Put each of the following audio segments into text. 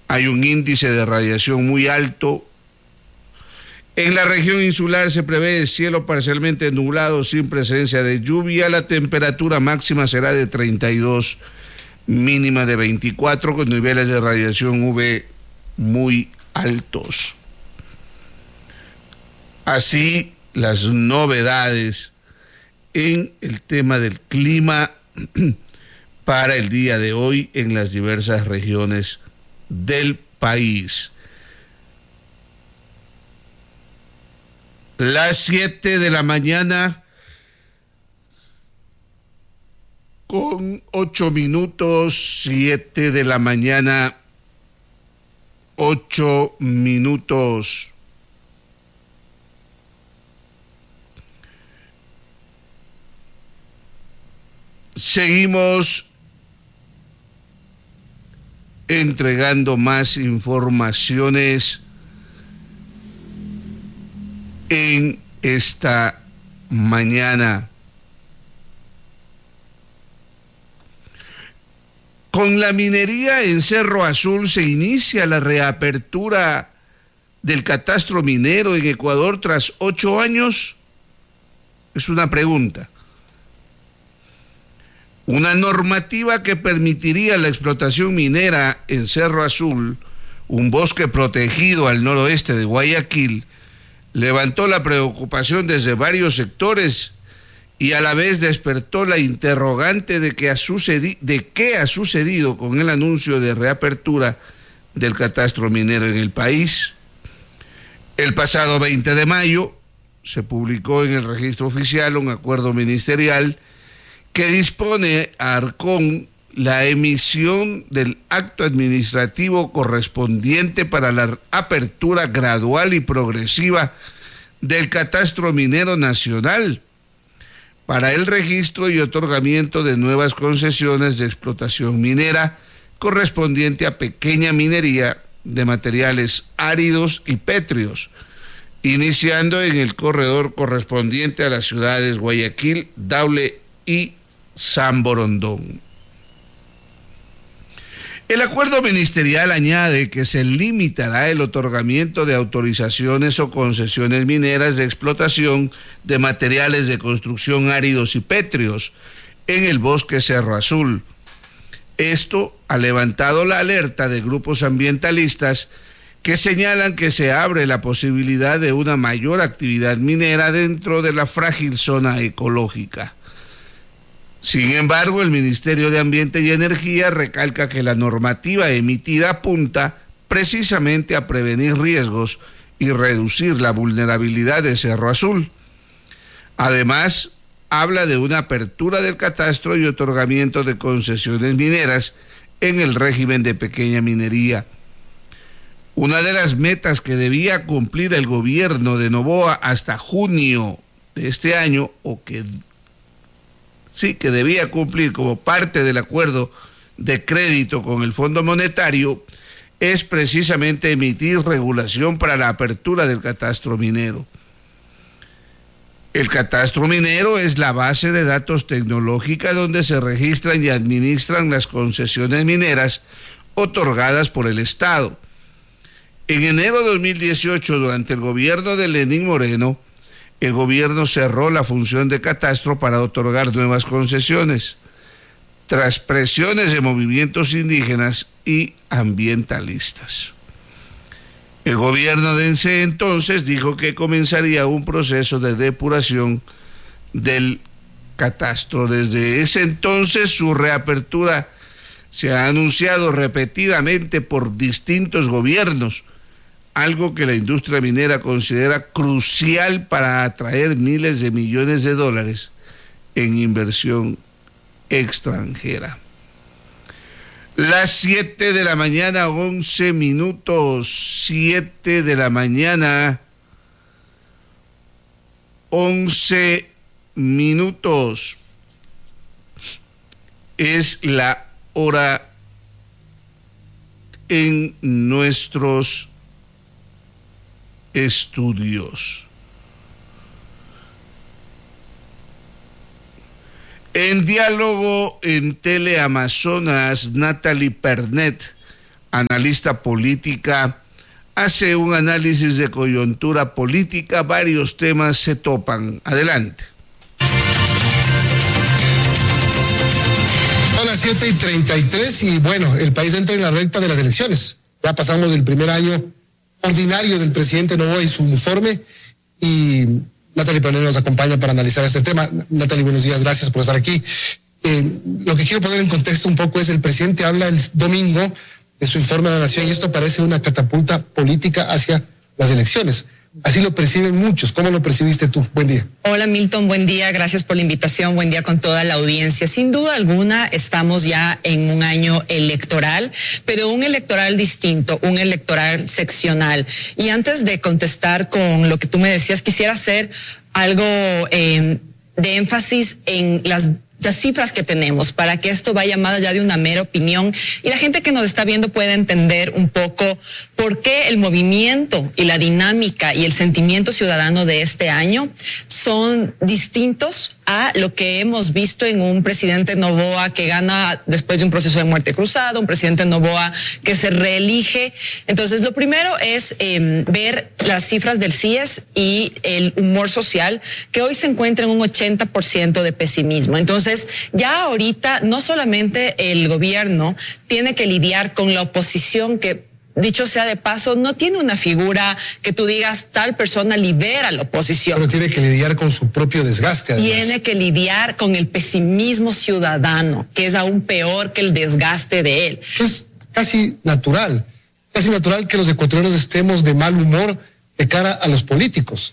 Hay un índice de radiación muy alto. En la región insular se prevé cielo parcialmente nublado sin presencia de lluvia. La temperatura máxima será de 32, mínima de 24, con niveles de radiación UV muy altos. Así las novedades en el tema del clima para el día de hoy en las diversas regiones del país. Las 7 de la mañana con 8 minutos, 7 de la mañana, 8 minutos. Seguimos entregando más informaciones en esta mañana. Con la minería en Cerro Azul se inicia la reapertura del catastro minero en Ecuador tras 8 años. Es una pregunta. Una normativa que permitiría la explotación minera en Cerro Azul, un bosque protegido al noroeste de Guayaquil, levantó la preocupación desde varios sectores y a la vez despertó la interrogante de qué ha sucedido con el anuncio de reapertura del catastro minero en el país. El pasado 20 de mayo se publicó en el registro oficial un acuerdo ministerial que dispone a Arcón la emisión del acto administrativo correspondiente para la apertura gradual y progresiva del catastro minero nacional para el registro y otorgamiento de nuevas concesiones de explotación minera correspondiente a pequeña minería de materiales áridos y pétreos, iniciando en el corredor correspondiente a las ciudades Guayaquil, Daule y San Borondón. El acuerdo ministerial añade que se limitará el otorgamiento de autorizaciones o concesiones mineras de explotación de materiales de construcción áridos y pétreos en el bosque Cerro Azul. Esto ha levantado la alerta de grupos ambientalistas que señalan que se abre la posibilidad de una mayor actividad minera dentro de la frágil zona ecológica. Sin embargo, el Ministerio de Ambiente y Energía recalca que la normativa emitida apunta precisamente a prevenir riesgos y reducir la vulnerabilidad de Cerro Azul. Además, habla de una apertura del catastro y otorgamiento de concesiones mineras en el régimen de pequeña minería. Una de las metas que debía cumplir el gobierno de Noboa hasta junio de este año, que debía cumplir como parte del acuerdo de crédito con el Fondo Monetario, es precisamente emitir regulación para la apertura del catastro minero. El catastro minero es la base de datos tecnológica donde se registran y administran las concesiones mineras otorgadas por el Estado. En enero de 2018, durante el gobierno de Lenín Moreno, el gobierno cerró la función de catastro para otorgar nuevas concesiones, tras presiones de movimientos indígenas y ambientalistas. El gobierno de ese entonces dijo que comenzaría un proceso de depuración del catastro. Desde ese entonces su reapertura se ha anunciado repetidamente por distintos gobiernos, algo que la industria minera considera crucial para atraer miles de millones de dólares en inversión extranjera. Las 7 de la mañana, 11 minutos, 7 de la mañana, 11 minutos. Es la hora en nuestros estudios. En diálogo en Teleamazonas, Natalie Pernet analista política, hace un análisis de coyuntura política. Varios temas se topan. Adelante. Son las 7:33 y bueno, el país entra en la recta de las elecciones. Ya pasamos del primer año ordinario del presidente Noboa y su informe, y Natalie Planero nos acompaña para analizar este tema. Natalie, buenos días, gracias por estar aquí. Lo que quiero poner en contexto un poco es: el presidente habla el domingo de su informe a la nación y esto parece una catapulta política hacia las elecciones. Así lo perciben muchos. ¿Cómo lo percibiste tú? Buen día. Hola Milton, buen día, gracias por la invitación, buen día con toda la audiencia. Sin duda alguna estamos ya en un año electoral, pero un electoral distinto, un electoral seccional. Y antes de contestar con lo que tú me decías, quisiera hacer algo de énfasis en las cifras que tenemos para que esto vaya más allá de una mera opinión y la gente que nos está viendo pueda entender un poco por qué el movimiento y la dinámica y el sentimiento ciudadano de este año son distintos a lo que hemos visto en un presidente Noboa que gana después de un proceso de muerte cruzada, un presidente Noboa que se reelige. Entonces, lo primero es ver las cifras del CIES y el humor social, que hoy se encuentra en un 80% de pesimismo. Entonces, ya ahorita no solamente el gobierno tiene que lidiar con la oposición que, dicho sea de paso, no tiene una figura que tú digas tal persona lidera la oposición. Pero tiene que lidiar con su propio desgaste, además. Tiene que lidiar con el pesimismo ciudadano, que es aún peor que el desgaste de él. Es casi natural que los ecuatorianos estemos de mal humor de cara a los políticos.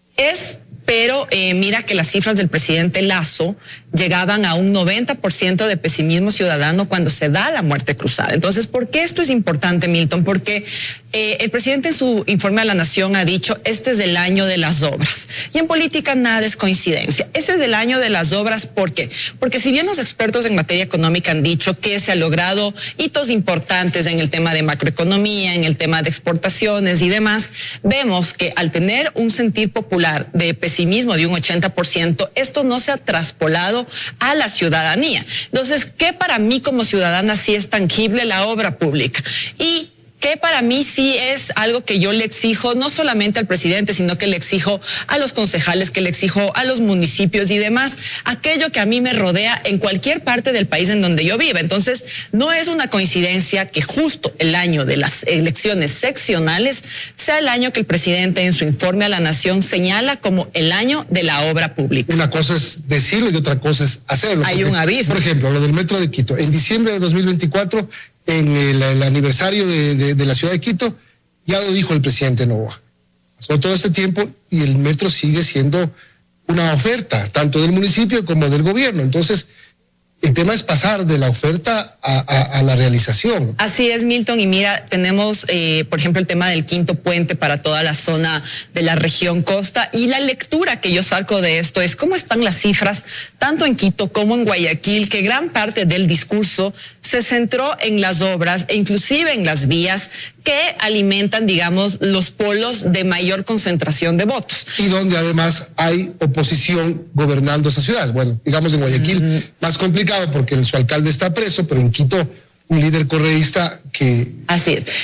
Pero mira que las cifras del presidente Lasso llegaban a un 90% de pesimismo ciudadano cuando se da la muerte cruzada. Entonces, ¿por qué esto es importante, Milton? Porque el presidente en su informe a la Nación ha dicho: este es el año de las obras. Y en política nada es coincidencia. Este es el año de las obras, ¿por qué? Porque si bien los expertos en materia económica han dicho que se han logrado hitos importantes en el tema de macroeconomía, en el tema de exportaciones y demás, vemos que al tener un sentir popular de pesimismo de un 80%, esto no se ha traspolado a la ciudadanía. Entonces, ¿qué para mí como ciudadana sí es tangible? La obra pública. Y que para mí sí es algo que yo le exijo no solamente al presidente, sino que le exijo a los concejales, que le exijo a los municipios y demás, aquello que a mí me rodea en cualquier parte del país en donde yo viva. Entonces, no es una coincidencia que justo el año de las elecciones seccionales sea el año que el presidente en su informe a la Nación señala como el año de la obra pública. Una cosa es decirlo y otra cosa es hacerlo. Hay un abismo. Por ejemplo, lo del metro de Quito. En diciembre de 2024, en el aniversario de la ciudad de Quito, ya lo dijo el presidente Noboa. Pasó todo este tiempo y el metro sigue siendo una oferta, tanto del municipio como del gobierno. Entonces, el tema es pasar de la oferta a la realización. Así es, Milton, y mira, tenemos, por ejemplo, el tema del quinto puente para toda la zona de la región costa, y la lectura que yo saco de esto es cómo están las cifras, tanto en Quito como en Guayaquil, que gran parte del discurso se centró en las obras e inclusive en las vías que alimentan, digamos, los polos de mayor concentración de votos. Y donde además hay oposición gobernando esas ciudades. Bueno, digamos en Guayaquil más complicado porque su alcalde está preso, pero en Quito un líder correísta que así es.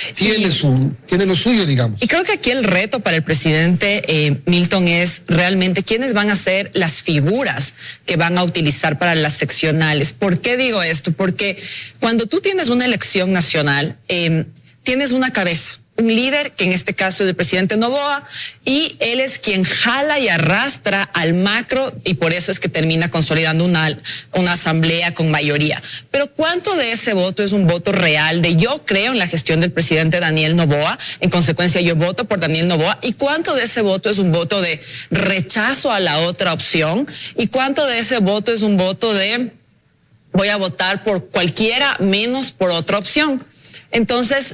tiene lo suyo, digamos. Y creo que aquí el reto para el presidente Milton es realmente quiénes van a ser las figuras que van a utilizar para las seccionales. ¿Por qué digo esto? Porque cuando tú tienes una elección nacional, tienes una cabeza, un líder, que en este caso es el presidente Noboa, y él es quien jala y arrastra al macro, y por eso es que termina consolidando una asamblea con mayoría. Pero ¿cuánto de ese voto es un voto real de yo creo en la gestión del presidente Daniel Noboa, en consecuencia yo voto por Daniel Noboa? ¿Y cuánto de ese voto es un voto de rechazo a la otra opción? ¿Y cuánto de ese voto es un voto de voy a votar por cualquiera menos por otra opción? Entonces,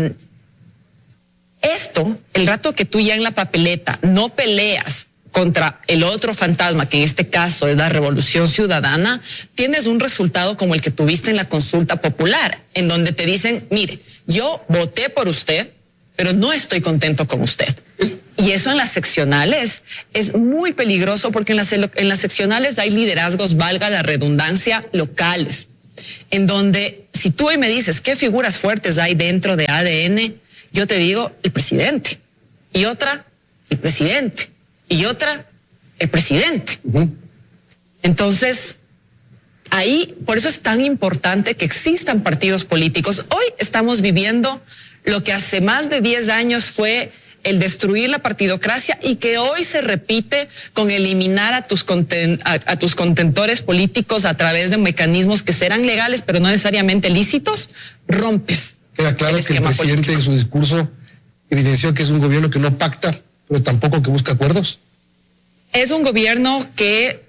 esto, el rato que tú ya en la papeleta no peleas contra el otro fantasma, que en este caso es la revolución ciudadana, tienes un resultado como el que tuviste en la consulta popular, en donde te dicen, mire, yo voté por usted, pero no estoy contento con usted. Y eso en las seccionales es muy peligroso, porque en las seccionales hay liderazgos, valga la redundancia, locales, en donde si tú hoy me dices qué figuras fuertes hay dentro de ADN, yo te digo el presidente, y otra el presidente, y otra el presidente. Entonces, ahí, por eso es tan importante que existan partidos políticos. Hoy estamos viviendo lo que hace más de 10 años fue el destruir la partidocracia y que hoy se repite con eliminar a tus contendores políticos a través de mecanismos que serán legales pero no necesariamente lícitos. Rompes. Queda claro que el presidente en su discurso evidenció que es un gobierno que no pacta, pero tampoco que busca acuerdos. Es un gobierno que,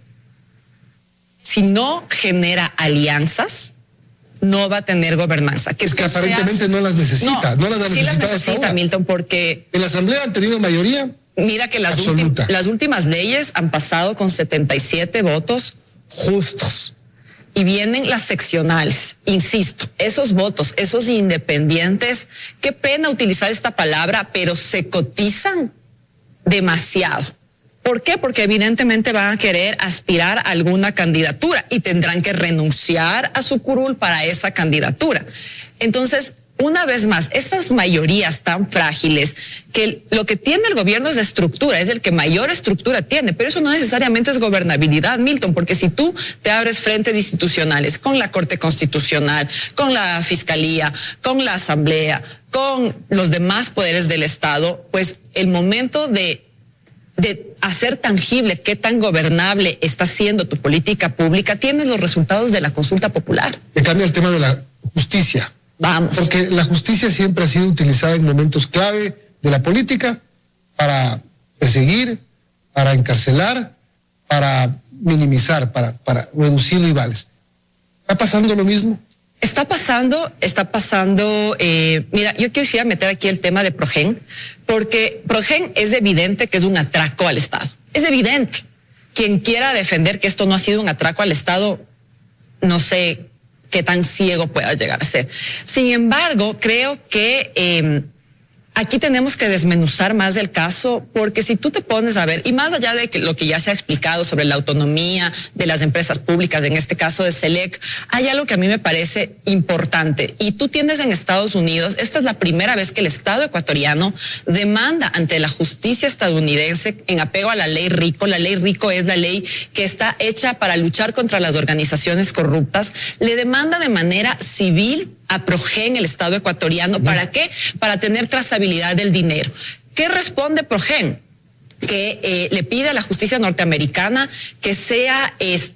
si no genera alianzas, no va a tener gobernanza. Es que aparentemente no las necesita. No las ha necesitado. Sí las necesita, Milton, porque en la Asamblea han tenido mayoría. Mira que las últimas leyes han pasado con 77 votos justos. Y vienen las seccionales. Insisto, esos votos, esos independientes, qué pena utilizar esta palabra, pero se cotizan demasiado. ¿Por qué? Porque evidentemente van a querer aspirar a alguna candidatura y tendrán que renunciar a su curul para esa candidatura. Entonces, una vez más, esas mayorías tan frágiles, que lo que tiene el gobierno es de estructura, es el que mayor estructura tiene, pero eso no necesariamente es gobernabilidad, Milton, porque si tú te abres frentes institucionales con la Corte Constitucional, con la Fiscalía, con la Asamblea, con los demás poderes del Estado, pues el momento de hacer tangible qué tan gobernable está siendo tu política pública, tienes los resultados de la consulta popular. En cambio, el tema de la justicia. Vamos. Porque la justicia siempre ha sido utilizada en momentos clave de la política para perseguir, para encarcelar, para minimizar, para reducir rivales. ¿Está pasando lo mismo? Está pasando, mira, yo quisiera meter aquí el tema de Progen, porque Progen es evidente que es un atraco al Estado. Es evidente. Quien quiera defender que esto no ha sido un atraco al Estado, no sé qué tan ciego pueda llegar a ser. Sin embargo, creo que aquí tenemos que desmenuzar más el caso, porque si tú te pones a ver, y más allá de lo que ya se ha explicado sobre la autonomía de las empresas públicas, en este caso de SELEC, hay algo que a mí me parece importante. Y tú tienes en Estados Unidos, esta es la primera vez que el Estado ecuatoriano demanda ante la justicia estadounidense en apego a la ley RICO. La ley RICO es la ley que está hecha para luchar contra las organizaciones corruptas. Le demanda de manera civil a Progen, el Estado ecuatoriano. ¿Para qué? Para tener trazabilidad del dinero. ¿Qué responde Progen? Que le pide a la justicia norteamericana que sea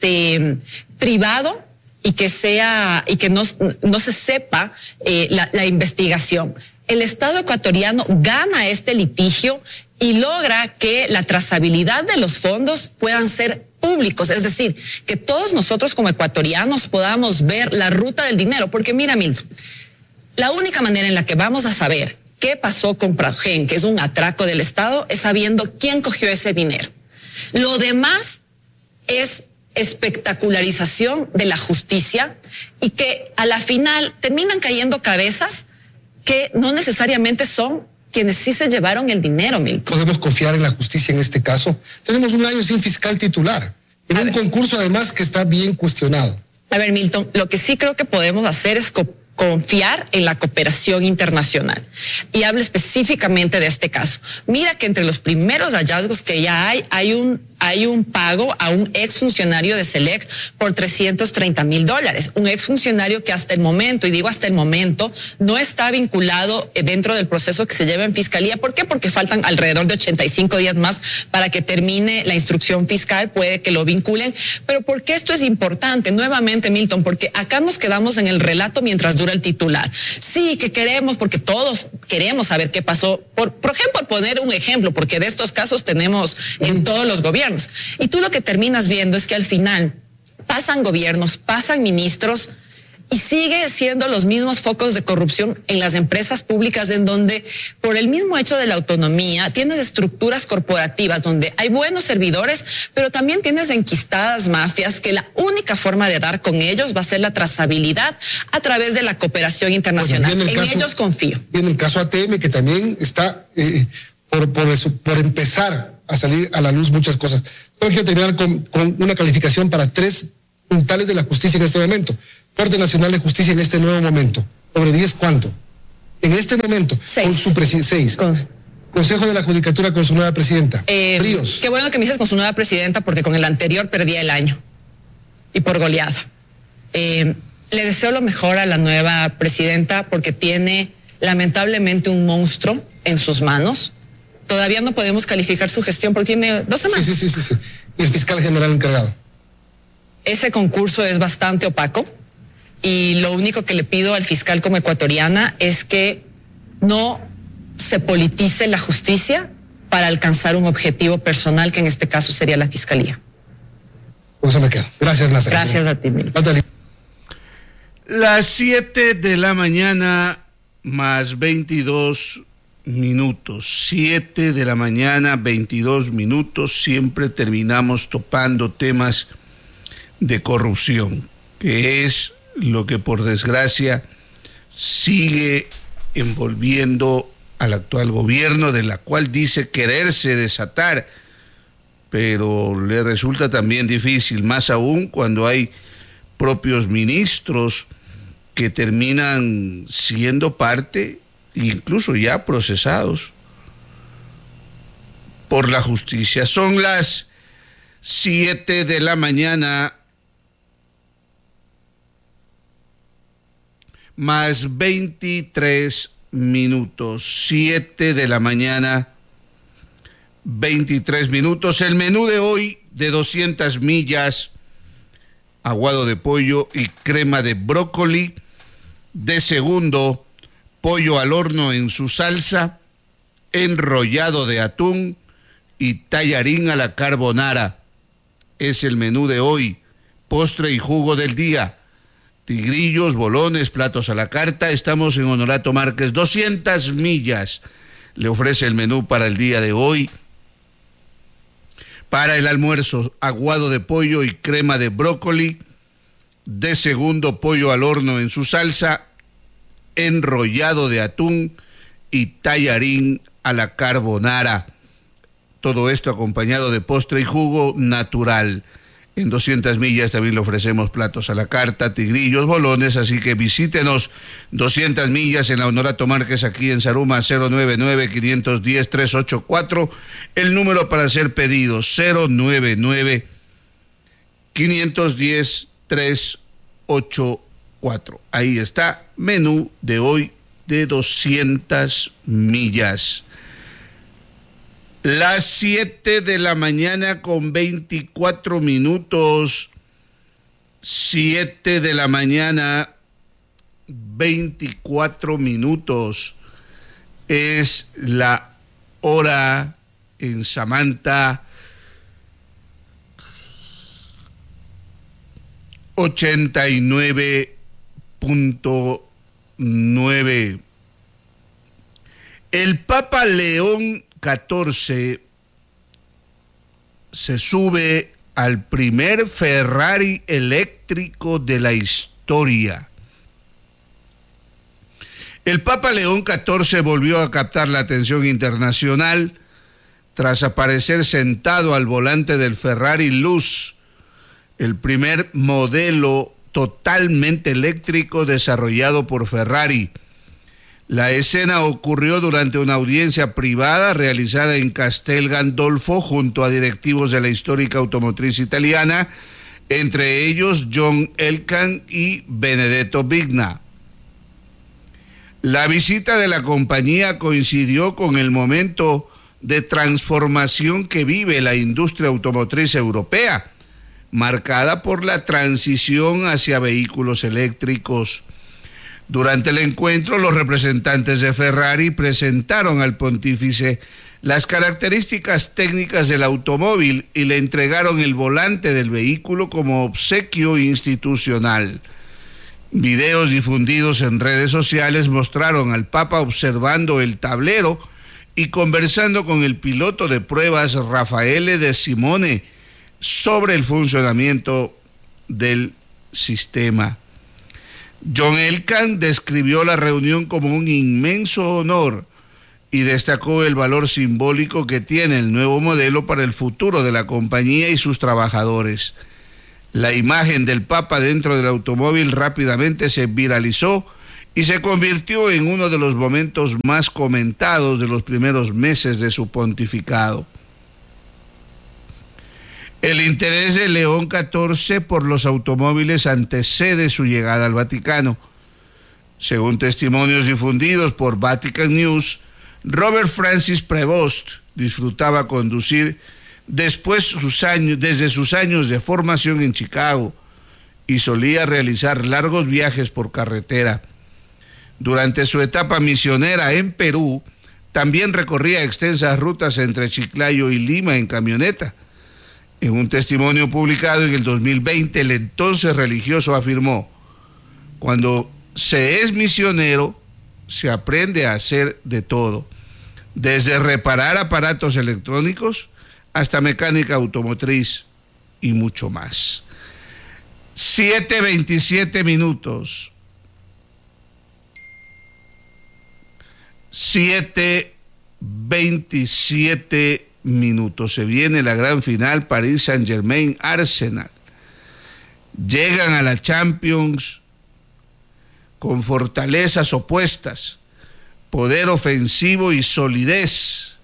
privado y que no se sepa la investigación. El Estado ecuatoriano gana este litigio y logra que la trazabilidad de los fondos puedan ser públicos, es decir, que todos nosotros como ecuatorianos podamos ver la ruta del dinero, porque mira, Milton, la única manera en la que vamos a saber qué pasó con Progen, que es un atraco del Estado, es sabiendo quién cogió ese dinero. Lo demás es espectacularización de la justicia y que a la final terminan cayendo cabezas que no necesariamente son quienes sí se llevaron el dinero, Milton. Podemos confiar en la justicia en este caso. Tenemos un año sin fiscal titular, en un concurso además que está bien cuestionado. A ver, Milton, lo que sí creo que podemos hacer es confiar en la cooperación internacional. Y hablo específicamente de este caso. Mira que entre los primeros hallazgos que ya hay un pago a un exfuncionario de SELEC por $330,000. Un exfuncionario que hasta el momento, y digo hasta el momento, no está vinculado dentro del proceso que se lleva en fiscalía. ¿Por qué? Porque faltan alrededor de 85 días más para que termine la instrucción fiscal, puede que lo vinculen. Pero ¿por qué esto es importante? Nuevamente, Milton, porque acá nos quedamos en el relato mientras dura el titular. Sí, que queremos, porque todos queremos saber qué pasó. Por ejemplo, por poner un ejemplo, porque de estos casos tenemos en todos los gobiernos. Y tú lo que terminas viendo es que al final pasan gobiernos, pasan ministros y sigue siendo los mismos focos de corrupción en las empresas públicas, en donde por el mismo hecho de la autonomía tienes estructuras corporativas donde hay buenos servidores, pero también tienes enquistadas mafias que la única forma de dar con ellos va a ser la trazabilidad a través de la cooperación internacional. En ellos confío. Y en el caso ATM, que también está por empezar a salir a la luz muchas cosas. Yo quiero terminar con una calificación para 3 puntales de la justicia en este momento. Corte Nacional de Justicia en este nuevo momento? ¿Sobre 10 cuánto? En este momento, 6. Con su presidente, 6. Consejo de la Judicatura con su nueva presidenta. Ríos. Qué bueno que me dices con su nueva presidenta, porque con el anterior perdía el año. Y por goleada. Le deseo lo mejor a la nueva presidenta, porque tiene lamentablemente un monstruo en sus manos. Todavía no podemos calificar su gestión porque tiene 2 semanas. Sí. Y el fiscal general encargado. Ese concurso es bastante opaco, y lo único que le pido al fiscal como ecuatoriana es que no se politice la justicia para alcanzar un objetivo personal, que en este caso sería la fiscalía. Por eso me quedo. Gracias, Natalia. Gracias a ti, Natalia. Las 7 de la mañana más 22 minutos. 7 de la mañana, 22 minutos. Siempre terminamos topando temas de corrupción, que es lo que por desgracia sigue envolviendo al actual gobierno, de la cual dice quererse desatar, pero le resulta también difícil, más aún cuando hay propios ministros que terminan siendo parte, incluso ya procesados por la justicia. Son las 7 de la mañana más 23 minutos. 7 de la mañana, 23 minutos. El menú de hoy, de 200 millas, aguado de pollo y crema de brócoli. De segundo, pollo al horno en su salsa, enrollado de atún y tallarín a la carbonara. Es el menú de hoy. Postre y jugo del día. Tigrillos, bolones, platos a la carta. Estamos en Honorato Márquez. 200 millas le ofrece el menú para el día de hoy. Para el almuerzo, aguado de pollo y crema de brócoli. De segundo, pollo al horno en su salsa, enrollado de atún y tallarín a la carbonara. Todo esto acompañado de postre y jugo natural. En 200 millas también le ofrecemos platos a la carta, tigrillos, bolones, así que visítenos. 200 millas en la Honorato Márquez, aquí en Zaruma. 099-510-384, el número para hacer pedidos, 099-510-384. Ahí está, menú de hoy de 200 millas. Las 7 de la mañana con 24 minutos. 7 de la mañana, 24 minutos. Es la hora en Samantha. 89.9. El Papa León XIV se sube al primer Ferrari eléctrico de la historia. El Papa León XIV volvió a captar la atención internacional tras aparecer sentado al volante del Ferrari Luz, el primer modelo totalmente eléctrico desarrollado por Ferrari. La escena ocurrió durante una audiencia privada realizada en Castel Gandolfo junto a directivos de la histórica automotriz italiana, entre ellos John Elkann y Benedetto Vigna. La visita de la compañía coincidió con el momento de transformación que vive la industria automotriz europea, marcada por la transición hacia vehículos eléctricos. Durante el encuentro, los representantes de Ferrari presentaron al pontífice las características técnicas del automóvil y le entregaron el volante del vehículo como obsequio institucional. Videos difundidos en redes sociales mostraron al Papa observando el tablero y conversando con el piloto de pruebas Raffaele De Simone sobre el funcionamiento del sistema. John Elkann describió la reunión como un inmenso honor y destacó el valor simbólico que tiene el nuevo modelo para el futuro de la compañía y sus trabajadores. La imagen del Papa dentro del automóvil rápidamente se viralizó y se convirtió en uno de los momentos más comentados de los primeros meses de su pontificado. El interés de León XIV por los automóviles antecede su llegada al Vaticano. Según testimonios difundidos por Vatican News, Robert Francis Prevost disfrutaba conducir desde sus años de formación en Chicago y solía realizar largos viajes por carretera. Durante su etapa misionera en Perú, también recorría extensas rutas entre Chiclayo y Lima en camioneta. En un testimonio publicado en el 2020, el entonces religioso afirmó: cuando se es misionero, se aprende a hacer de todo, desde reparar aparatos electrónicos hasta mecánica automotriz y mucho más. 7:27 minutos. 7:27 minutos. Se viene la gran final, Paris Saint-Germain, Arsenal. Llegan a la Champions con fortalezas opuestas, poder ofensivo y solidez.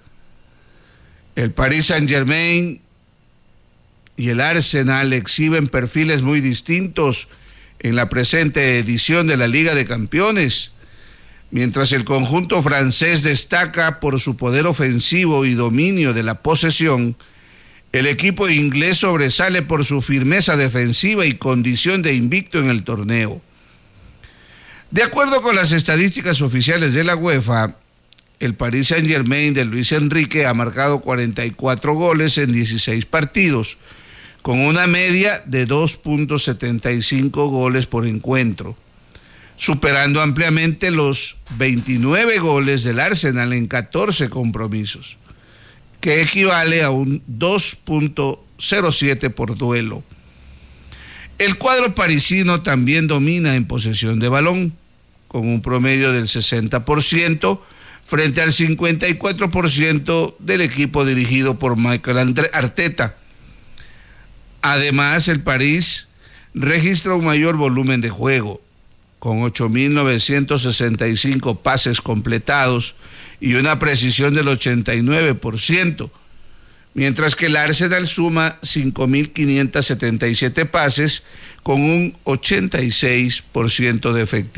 El Paris Saint-Germain y el Arsenal exhiben perfiles muy distintos en la presente edición de la Liga de Campeones. Mientras el conjunto francés destaca por su poder ofensivo y dominio de la posesión, el equipo inglés sobresale por su firmeza defensiva y condición de invicto en el torneo. De acuerdo con las estadísticas oficiales de la UEFA, el Paris Saint-Germain de Luis Enrique ha marcado 44 goles en 16 partidos, con una media de 2.75 goles por encuentro, superando ampliamente los 29 goles del Arsenal en 14 compromisos, que equivale a un 2.07 por duelo. El cuadro parisino también domina en posesión de balón, con un promedio del 60%, frente al 54% del equipo dirigido por Mikel Arteta. Además, el París registra un mayor volumen de juego, con 8.965 pases completados y una precisión del 89%, mientras que el Arsenal suma 5.577 pases con un 86% de efectividad.